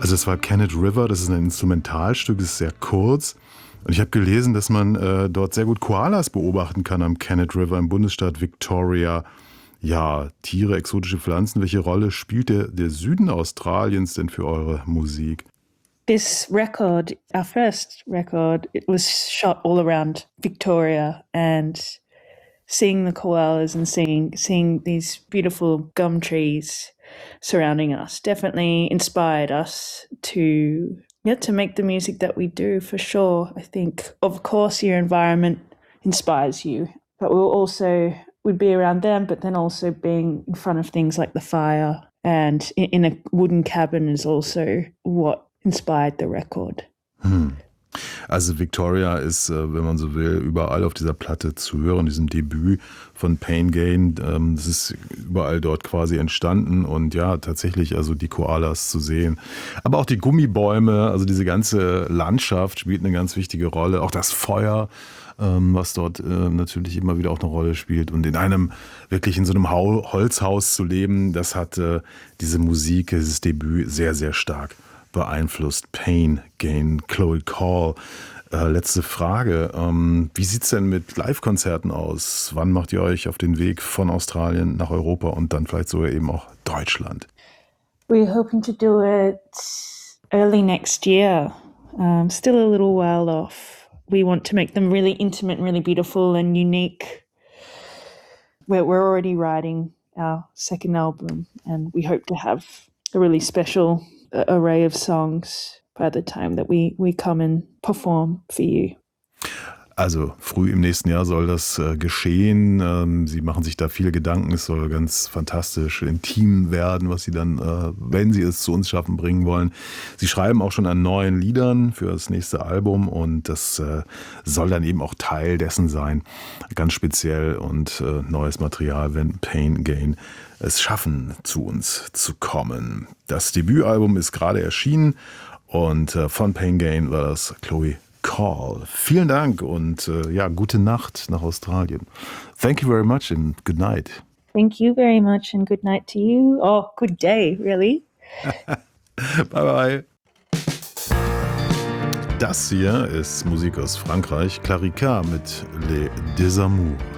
Also das war Kennet River, das ist ein Instrumentalstück, das ist sehr kurz. Und ich habe gelesen, dass man dort sehr gut Koalas beobachten kann am Kennet River im Bundesstaat Victoria. Ja, Tiere, exotische Pflanzen. Welche Rolle spielt der Süden Australiens denn für eure Musik? This record, our first record, it was shot all around Victoria, and seeing the koalas and seeing these beautiful gum trees surrounding us definitely inspired us to make the music that we do, for sure. I think, of course, your environment inspires you, but we'd be around them, but then also being in front of things like the fire and in a wooden cabin is also what inspired the record. Also Victoria ist, wenn man so will, überall auf dieser Platte zu hören, diesem Debüt von Pain Gain. Das ist überall dort quasi entstanden und ja, tatsächlich also die Koalas zu sehen. Aber auch die Gummibäume, also diese ganze Landschaft spielt eine ganz wichtige Rolle. Auch das Feuer, was dort natürlich immer wieder auch eine Rolle spielt. Und wirklich in so einem Holzhaus zu leben, das hat diese Musik, dieses Debüt sehr, sehr stark beeinflusst. Pain Gain, Chloe Call. Letzte Frage. Wie sieht es denn mit Live-Konzerten aus? Wann macht ihr euch auf den Weg von Australien nach Europa und dann vielleicht sogar eben auch Deutschland? We're hoping to do it early next year. Still a little while off. We want to make them really intimate and really beautiful and unique. We're already writing our second album, and we hope to have a really special array of songs by the time that we come and perform for you. Also früh im nächsten Jahr soll das geschehen. Sie machen sich da viele Gedanken. Es soll ganz fantastisch intim werden, was Sie dann, wenn Sie es zu uns schaffen, bringen wollen. Sie schreiben auch schon an neuen Liedern für das nächste Album und das soll dann eben auch Teil dessen sein. Ganz speziell und neues Material, wenn Pain Gain es schaffen, zu uns zu kommen. Das Debütalbum ist gerade erschienen und von Pain Gain war das Chloe Call. Vielen Dank und gute Nacht nach Australien. Thank you very much and good night. Thank you very much and good night to you. Oh, good day, really. Bye bye. Das hier ist Musik aus Frankreich. Clarica mit Les Desamours.